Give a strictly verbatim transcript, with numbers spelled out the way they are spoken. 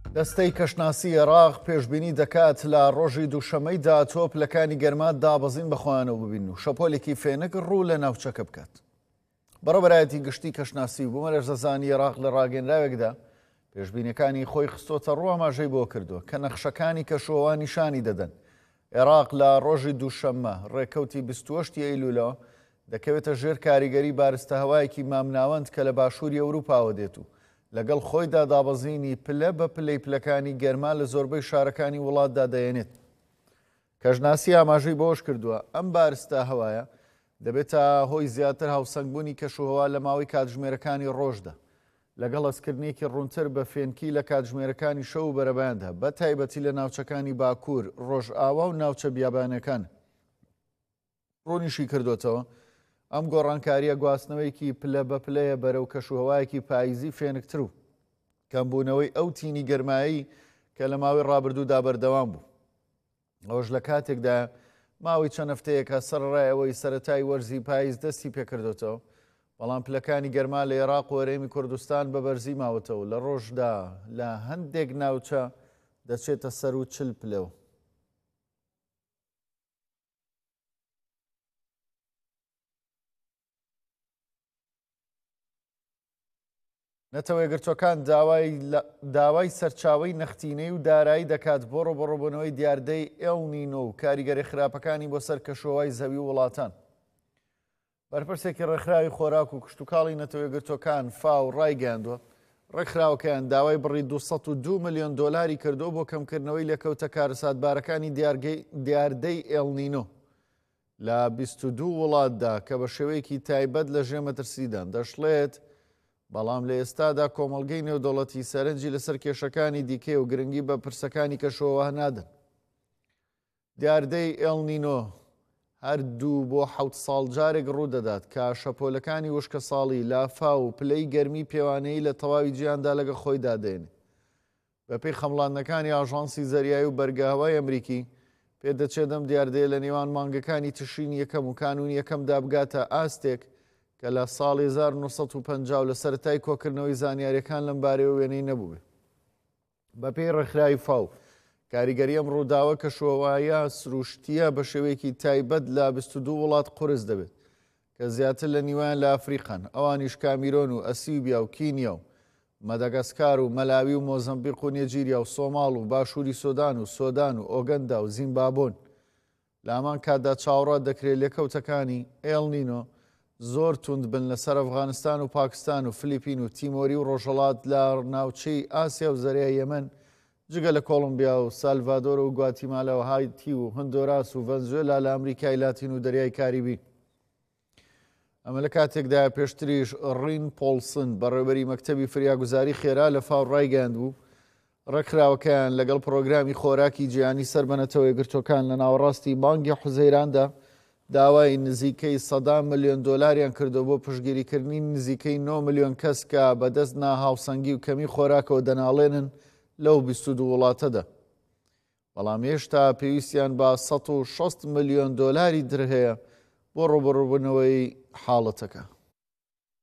دەستەی کەشناسی عێراق پێشبینی دەکات لە ڕۆژی دووشەمەیدا تۆپلەکانی گەرمات دابەزین بەخۆیانەوە ببین و شەپۆلێکی فێنک ڕوو لە ناوچەکە بکات. بەڕێوەبەرایەتی گشتی کەشناسی و بوومەلە زەزانی عێراق لە ڕاگەنراوێکدا پێشبینیەکانی خۆی خستۆتە ڕوو ئاماژەی بۆ کردووە کە نەخشەکانی کەشوهەوا نیشانی دەدەن عێراق لە ڕۆژی دووشەممە ڕێکەوتی بیست و هەشتی ئەیلوولەوە دەکەوێتە ژێر کاریگەری بارستە هەوایەکی مامناوەند کە لە باشووری ئەوروپاوە دێت و لەگەڵ خۆیدا دابەزینی پلە بە پلەی پلەکانی گەرما لە زۆربەی شارەکانی وڵاتدا دەیەنێت. کەژناسی ئاماژەی بۆش کردووە ئەم بارستە هەوایە دەبێتە هۆی زیاتر هاوسەنگبوونی کەشوهەوا لە ماوەی کاتژمێرەکانی ڕۆژدا لەگەڵ ئەسکردنێکی ڕوونتر بە فێنکی لە کاتژمێرەکانی شەو و بەرەبەیاندا بە تایبەتی لە ناوچەکانی باکوور، ڕۆژئاوا و ناوچە بیابانەکان. ڕوونیشی کردوتەوە ئەم گۆڕانکاریە گواستنەوەیکی پلە بە پلەیە بەرەو کەشوهەوایەکی پاییزی فێنکتر و کەمبوونەوەی ئەو تینی گەرمایی کە لە ماوەی ڕابردوودا بەردەوام بوو. ئەوەش لە کاتێکدا ماوەی چەند هەفتەیەکە سەرڕای سەرەتای وەرزی پاییز دەستی پێکردوتەوە، بەڵام پلەکانی گەرما لە عێراق و هەرێمی کوردستان بە بەرزی ماوەتەوە لە ڕۆژدا لە هەندێک ناوچە دەچێتە سەر و چل پلەوە. نەتەوە یەکگرتووەکان داوای سەرچاوەی نەختینەی و دارایی دەکات بۆ ڕۆبەڕۆبوونەوەی دیاردەی ئێڵنینۆ و کاریگەری خراپەکانی بۆ سەر کەشوهەوای زەوی و وڵاتان. بەرپرسێکی ڕێکخراوی خۆراک و کشتتوکاڵی نەتەوە یەکگرتووەکان فاو ڕایگەاندووە ڕێکخراوەکەیان داوای بڕی دووسەد و دوو ملیۆن دۆلاری کردو بۆ کەمکردنەوەی لێکەوتە کارەساتبارەکانی دیاردەی ئێڵنینۆ لە بیست و دوو وڵاتدا کە بە شێوەیەکی تایبەت لە ژێمەترسیدان دەشڵێت، بەڵام لە ئێستادا کۆمەڵگەی نێودەوڵەتی سەرنجی لەسەر کێشەکانی دیکەی و گرنگی بە پرسەکانی کەشوهەوا نادەن. دیاردەی ئێڵنینۆ هەردوو بۆ حەوت ساڵ جارێک ڕوودەدات کە شەپۆلەکانی وشکە ساڵی لافا و پلەی گەرمی پێوانەیی لە تەواوی جیهاندا لەگە خۆیدا دێنێت. بەپێی خەمڵاندنەکانی ئاژانسی زەریایی و بەرگەهەوای ئەمریکی پێدەچێت ئەم دیاردەیە لە نێوان مانگەکانی تشرین یەکەم و کانون یەکەمدا بگاتە ئاستێک کە لە ساڵی هەزار و نۆ سەد و پەنجا لە سەرەتای کۆکردنەوەی زانیاریەکان لەم بارەیەوە وێنەی نەبووێ. بەپێی ڕێکخراوی فاو کاریگەری ئەم ڕووداوە کەشوهەوایە سروشتیە بە شێوەیەکی تایبەت لە بیست و دوو وڵات قورس دەبێت کە زیاتر لە نیوان لە ئەفریقان، ئەوانیش کامیرۆن و ئەسیوبیا و کینیا و مەدەگەسکار و مەلاوی و مۆزەمبیق و نێجیریا و سۆماڵ و باشووری سۆدان و سۆدان و ئۆگەندا و زیمبابۆن. لە هەمان کاتدا چاوەڕوات دەکرێت لێکەوتەکانی ئێڵنینۆ زۆر توند بن لەسەر ئەفغانستان و پاکستان و فلیپین و تیمۆری و ڕۆژهەڵات لە ناوچەی ئاسیا و زەریای یەمەن جگە لە کۆڵمبیا و سالڤادۆر و گواتیمالە و هایتی و هەندۆراس و ڤەنزوێلا لە ئەمریکای لاتین و دەریای کاریبی. ئەمە لە کاتێکدا پێشتریش ڕین پۆڵسن بەڕێوەبەری مەکتەبی فریاگوزاری خێرا لە فاو ڕایگەاندبوو ڕێکخراوەکەیان لەگەڵ پرۆگرامی خۆراکی جیهانی سەربەنەتەوە یەکگرتووەکان لە ناوەڕاستی بانگی حوزەیراندا داوای نزیکەی سەدا ملیۆن دۆلاریان کردو بۆ پشتگیریکردنی نزیکەی نۆ ملیۆن کەس کە بەدەست نا هاوسەنگی و کەمی خۆراکەوە دەناڵێنن لەو بیست و دوو وڵاتەدا. بەڵام هێشتا پێویستیان بە سەد و شەست ملیۆن دۆلاری در هەیە بۆ ڕۆبەڕووبوونەوەی حاڵەتەکە.